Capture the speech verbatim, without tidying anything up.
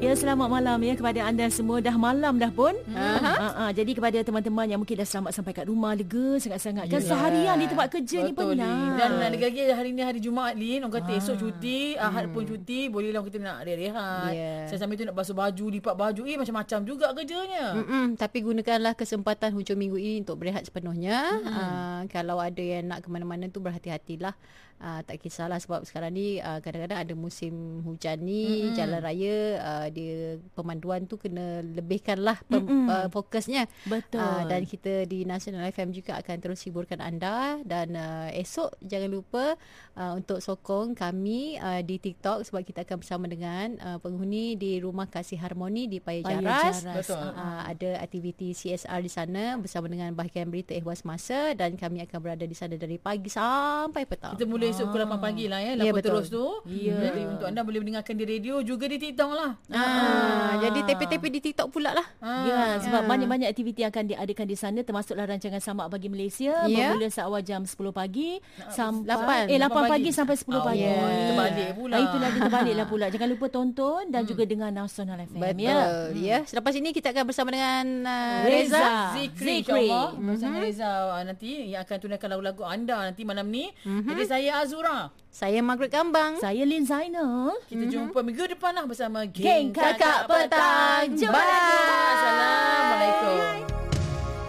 Ya, selamat malam ya kepada anda semua. Dah malam dah pun. Uh-huh. Uh-huh. Jadi kepada teman-teman yang mungkin dah selamat sampai kat rumah, lega sangat-sangat. Kan seharian di tempat kerja. Betul, ni penat. Dan nak lagi hari ni hari Jumaat, Lin. Orang kata Ah. esok cuti, Ahad pun cuti. Bolehlah orang kata nak rehat. Yeah. Saya sambil tu nak basuh baju, lipat baju. Eh macam-macam juga kerjanya. Mm-mm, tapi gunakanlah kesempatan hujung minggu ini untuk berehat sepenuhnya. Mm-hmm. Uh, kalau ada yang nak ke mana-mana tu berhati-hatilah. Uh, tak kisahlah sebab sekarang ni uh, kadang-kadang ada musim hujan ni, mm-hmm. jalan raya uh, dia pemanduan tu kena lebihkanlah pem, mm-hmm. uh, fokusnya. Betul. Uh, dan kita di Nasional F M juga akan terus hiburkan anda. Dan uh, esok jangan lupa uh, untuk sokong kami uh, di TikTok sebab kita akan bersama dengan uh, penghuni di Rumah Kasih Harmoni di Paya Paya Jaras. Jaras. Betul. Uh, ada aktiviti C S R di sana bersama dengan bahagian berita ehwal semasa dan kami akan berada di sana dari pagi sampai petang. Kita mula esok pukul lapan pagi lah ya. Ya, Lapan betul. terus tu. Ya. Jadi untuk anda boleh mendengarkan di radio juga di TikTok lah. Ah, jadi tepi-tepi di TikTok pula lah. Ya, sebab Ah. banyak-banyak aktiviti yang akan diadakan di sana, termasuklah rancangan Samak Bagi Malaysia, Ya. bermula seawal jam sepuluh pagi sampai lapan. eh lapan lapan pagi pagi. sampai sepuluh Oh, pagi. kita terbalik pula. Ah, itulah dia terbaliklah pula. Jangan lupa tonton dan juga dengar Nasional F M Betul. ya. Ya. Selepas ini kita akan bersama dengan uh, Reza. Reza. Zikri, Zikri. insyaAllah bersama Reza uh, nanti yang akan tunaikan lagu-lagu anda nanti malam ni. Jadi saya Azura. Saya Margaret Kambang. Saya Lin Zainal. Kita jumpa minggu depan lah bersama Geng Kakak Petang. Jumpa lagi. Assalamualaikum.